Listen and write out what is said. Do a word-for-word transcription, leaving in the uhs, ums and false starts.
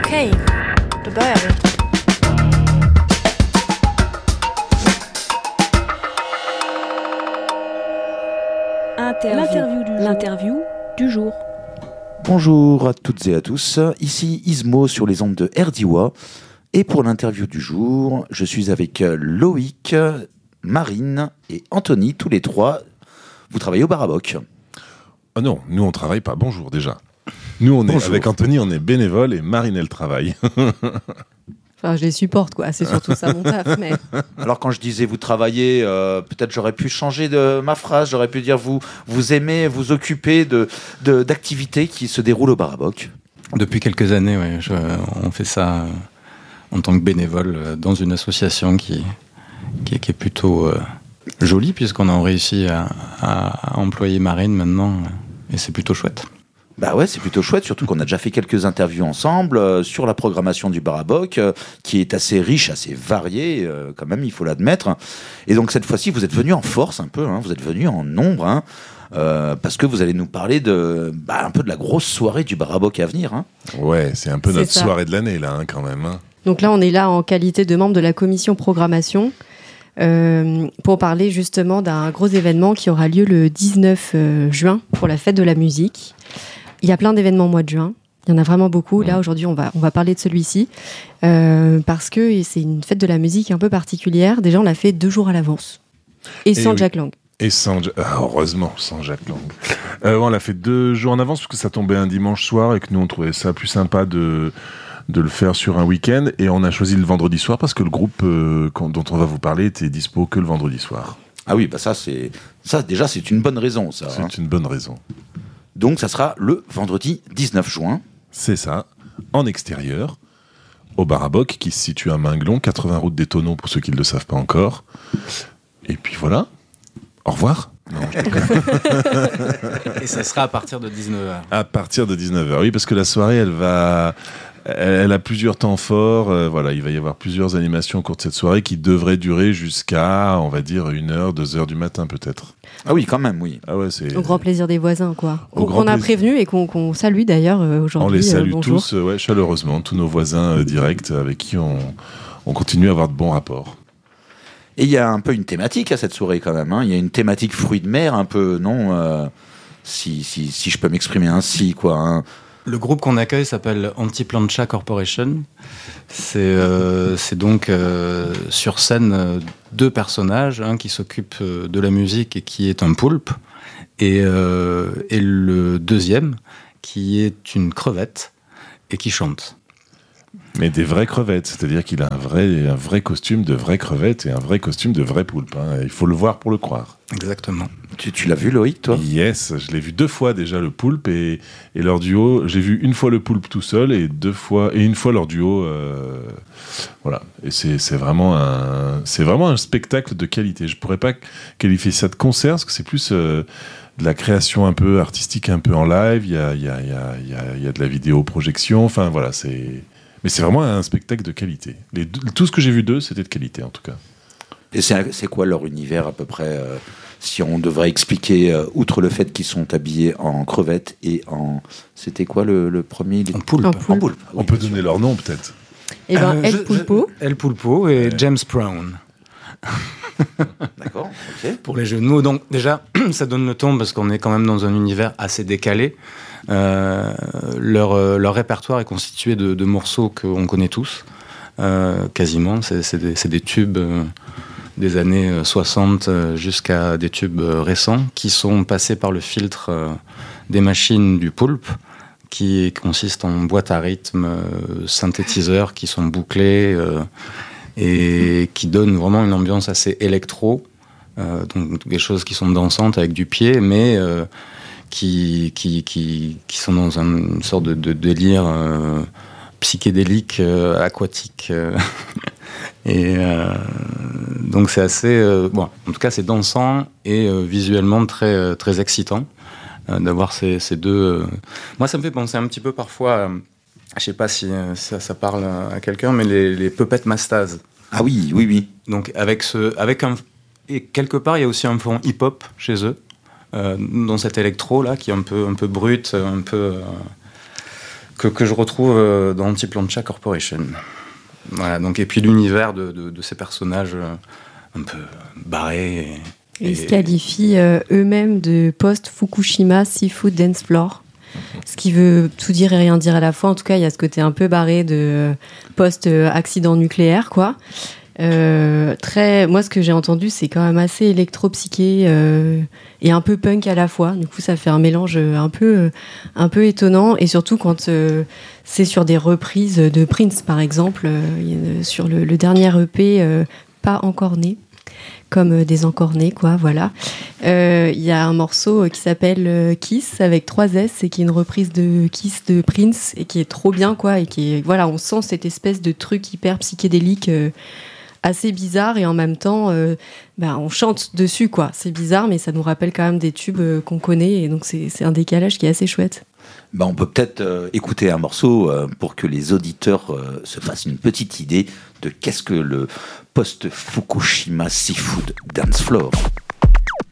Okej, då börjar vi. L'interview du, L'interview du jour. Bonjour à toutes et à tous, ici Ismo sur les ondes de R D W A. Et pour l'interview du jour, je suis avec Loïc, Marine et Anthony, tous les trois. Vous travaillez au Baraboc. Oh non, nous on travaille pas. Bonjour déjà. Nous on est Bonjour. avec Anthony, on est bénévole et Marine elle travaille. Enfin, je les supporte, quoi. C'est surtout ça mon taf, mais... Alors quand je disais vous travaillez, euh, peut-être j'aurais pu changer de ma phrase, j'aurais pu dire vous, vous aimez vous occuper de, de, d'activités qui se déroulent au Baraboc. Depuis quelques années, ouais, je, on fait ça euh, en tant que bénévole euh, dans une association qui, qui, qui est plutôt euh, jolie, puisqu'on a réussi à, à, à employer Marine maintenant, euh, et c'est plutôt chouette. Bah ouais, c'est plutôt chouette, surtout qu'on a déjà fait quelques interviews ensemble euh, sur la programmation du Baraboc, euh, qui est assez riche, assez variée, euh, quand même, il faut l'admettre. Et donc cette fois-ci, vous êtes venus en force un peu, hein, vous êtes venus en nombre, hein, euh, parce que vous allez nous parler de, bah, un peu de la grosse soirée du Baraboc à venir. Hein. Ouais, c'est un peu C'est notre ça. soirée de l'année là, hein, quand même. Hein. Donc là, on est là en qualité de membre de la commission programmation euh, pour parler justement d'un gros événement qui aura lieu le dix-neuf juin pour la fête de la musique. Il y a plein d'événements au mois de juin. Il y en a vraiment beaucoup. Là, aujourd'hui, on va, on va parler de celui-ci euh, parce que c'est une fête de la musique un peu particulière. Déjà, on l'a fait deux jours à l'avance. Et, Et sans oui. Jack Lang. Et sans, ah, heureusement, sans Jacques Lang. Euh, on l'a fait deux jours en avance parce que ça tombait un dimanche soir et que nous on trouvait ça plus sympa de de le faire sur un week-end. Et on a choisi le vendredi soir parce que le groupe euh, dont on va vous parler était dispo que le vendredi soir. Ah oui, bah ça, c'est, ça déjà, c'est une bonne raison, ça. C'est hein. une bonne raison. Donc ça sera le vendredi dix-neuf juin. C'est ça, en extérieur, au Baraboc, qui se situe à Minglon, quatre-vingts route des Tonneaux pour ceux qui ne le savent pas encore. Et puis voilà, au revoir. Non, je déconne. Et ça sera à partir de dix-neuf heures. À partir de dix-neuf heures, oui, parce que la soirée, elle va... Elle, elle a plusieurs temps forts, euh, voilà, il va y avoir plusieurs animations au cours de cette soirée qui devraient durer jusqu'à, on va dire, une heure, deux heures du matin peut-être. Ah oui, quand même, oui. Euh, Ah ouais, c'est... Au grand plaisir des voisins, quoi. Au Qu'on grand qu'on a plaisir. prévenu et qu'on, qu'on salue d'ailleurs euh, On aujourd'hui. les salue euh, bonjour. tous, euh, ouais, chaleureusement, tous nos voisins euh, directs avec qui on, on continue à avoir de bons rapports. Et il y a un peu une thématique à cette soirée quand même. Hein. Il y a une thématique fruits de mer, un peu, non euh, si, si, si je peux m'exprimer ainsi, quoi. Hein. Le groupe qu'on accueille s'appelle Antiplancha Corporation. C'est, euh, c'est donc euh, sur scène euh, deux personnages, un qui s'occupe euh, de la musique et qui est un poulpe, et, euh, et le deuxième qui est une crevette et qui chante. Mais des vraies crevettes, c'est-à-dire qu'il a un vrai, un vrai costume de vraie crevette et un vrai costume de vrai poulpe. Hein. Il faut le voir pour le croire. Exactement. Tu, tu l'as vu, Loïc, toi? Yes, je l'ai vu deux fois déjà le poulpe et, et leur duo. J'ai vu une fois le poulpe tout seul et deux fois et une fois leur duo. Euh, voilà. Et c'est, c'est vraiment un, c'est vraiment un spectacle de qualité. Je pourrais pas qualifier ça de concert parce que c'est plus euh, de la création un peu artistique, un peu en live. Il y a, il y a, il y a, il y a, il y a de la vidéo projection. Enfin voilà, c'est. Mais c'est vraiment un spectacle de qualité. Les deux, tout ce que j'ai vu d'eux, c'était de qualité en tout cas. Et c'est, c'est quoi leur univers à peu près euh, si on devrait expliquer, euh, outre le fait qu'ils sont habillés en crevettes et en... C'était quoi le, le premier? En poulpe. En En poulpe. poulpe. On peut donner leur nom peut-être. Et ben, Euh, El je- Pulpo. je- El Pulpo et Ouais. James Brown. D'accord, ok. Pour les jeux de mots, donc déjà, ça donne le ton parce qu'on est quand même dans un univers assez décalé. Euh, leur, euh, leur répertoire est constitué de, de morceaux qu'on connaît tous, euh, quasiment. C'est, c'est, des, c'est des tubes euh, des années soixante euh, jusqu'à des tubes euh, récents qui sont passés par le filtre euh, des machines du Pulp, qui consiste en boîte à rythme, euh, synthétiseurs qui sont bouclés euh, et qui donnent vraiment une ambiance assez électro. Euh, donc des choses qui sont dansantes avec du pied, mais euh, qui, qui, qui, qui sont dans un, une sorte de, de délire euh, psychédélique, euh, aquatique. euh. Et euh, donc c'est assez... Euh, bon, en tout cas, c'est dansant et euh, visuellement très, très excitant euh, d'avoir ces, ces deux... Euh... Moi, ça me fait penser un petit peu parfois... Euh, je sais pas si euh, ça, ça parle à quelqu'un, mais les, les Puppet Mastaz. Ah oui, oui, oui. Donc avec, ce, avec un... Et quelque part, il y a aussi un fond hip-hop chez eux, euh, dans cet électro-là, qui est un peu, un peu brut, un peu... Euh, que, que je retrouve euh, dans Antiplancha Corporation. Voilà, donc, et puis l'univers de, de, de ces personnages euh, un peu barrés. Et, Ils et... se qualifient euh, eux-mêmes de post-Fukushima Seafood Dance Floor. Ce qui veut tout dire et rien dire à la fois. En tout cas, il y a ce côté un peu barré de euh, post-accident nucléaire, quoi. Euh, très, moi, ce que j'ai entendu, c'est quand même assez électro-psyché euh, et un peu punk à la fois. Du coup, ça fait un mélange un peu, un peu étonnant. Et surtout quand euh, c'est sur des reprises de Prince, par exemple, euh, sur le, le dernier E P, euh, Pas encore né, comme des encornés, quoi, voilà. Il euh, y a un morceau qui s'appelle Kiss avec trois S et qui est une reprise de Kiss de Prince et qui est trop bien, quoi, et qui est, voilà, on sent cette espèce de truc hyper psychédélique euh, assez bizarre et en même temps, euh, bah, on chante dessus, quoi. C'est bizarre, mais ça nous rappelle quand même des tubes euh, qu'on connaît et donc c'est, c'est un décalage qui est assez chouette. Ben, on peut peut-être euh, écouter un morceau euh, pour que les auditeurs euh, se fassent une petite idée de qu'est-ce que le post-Fukushima Seafood Dance Floor.